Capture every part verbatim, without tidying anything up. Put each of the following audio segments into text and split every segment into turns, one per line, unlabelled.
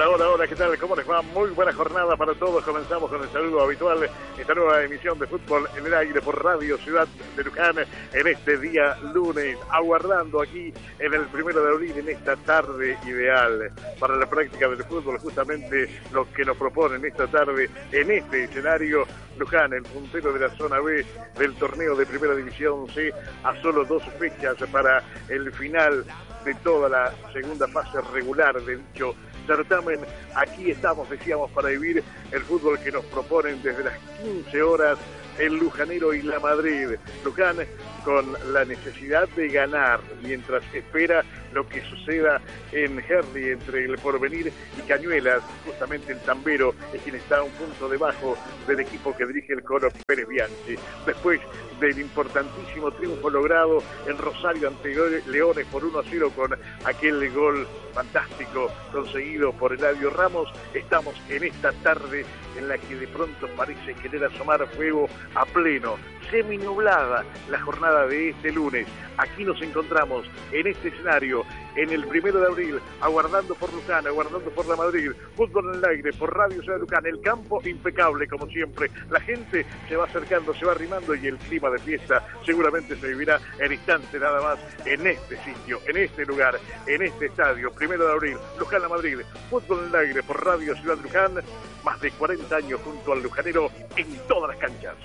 Hola, hola, hola, ¿qué tal? ¿Cómo les va? Muy buena jornada para todos. Comenzamos con el saludo habitual, esta nueva emisión de Fútbol en el Aire por Radio Ciudad de Luján, en este día lunes, aguardando aquí en el primero de abril, en esta tarde ideal para la práctica del fútbol, justamente lo que nos proponen esta tarde en este escenario. Luján, el puntero de la zona B del torneo de Primera División C, a solo dos fechas para el final de toda la segunda fase regular de dicho certamen. Aquí estamos, decíamos, para vivir el fútbol que nos proponen desde las quince horas el Lujanero y la Madrid. Luján con la necesidad de ganar mientras espera lo que suceda en Herli entre el Porvenir y Cañuelas. Justamente el Tambero es quien está a un punto debajo del equipo que dirige el Colo Pérez Bianchi. Después del importantísimo triunfo logrado en Rosario ante Leones por uno a cero con aquel gol fantástico conseguido por Eladio Ramos, estamos en esta tarde en la que de pronto parece querer asomar fuego a pleno, semi-nublada la jornada de este lunes. Aquí nos encontramos en este escenario, en el primero de abril, aguardando por Luján, aguardando por la Madrid. Fútbol en el Aire, por Radio Ciudad de Luján. El campo impecable, como siempre. La gente se va acercando, se va arrimando y el clima de fiesta seguramente se vivirá en instante nada más en este sitio, en este lugar, en este estadio. Primero de abril, Luján, la Madrid. Fútbol en el Aire, por Radio Ciudad de Luján. Más de cuarenta años junto al lujanero en todas las canchas.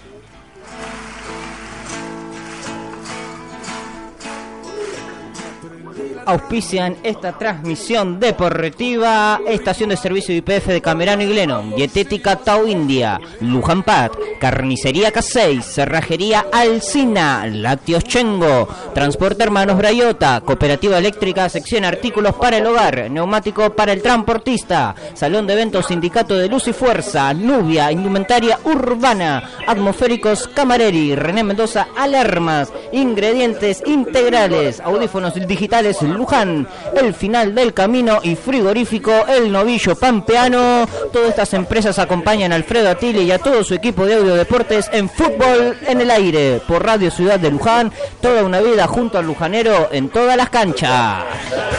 Auspician esta transmisión deportiva Estación de Servicio de Y P F de Camerano y Glennon, Dietética Tao India, Luján Pat, Carnicería K seis, Cerrajería Alcina, Lácteos Chengo, Transporte Hermanos Brayota, Cooperativa Eléctrica, Sección Artículos para el Hogar, Neumático para el Transportista, Salón de Eventos Sindicato de Luz y Fuerza, Nubia, Indumentaria Urbana, Atmosféricos Camareri, René Mendoza Alarmas, Ingredientes Integrales, Audífonos Digitales Luján, El Final del Camino y Frigorífico El Novillo Pampeano. Todas estas empresas acompañan a Alfredo Atili y a todo su equipo de audio deportes en Fútbol en el Aire por Radio Ciudad de Luján. Toda una vida junto al lujanero en todas las canchas.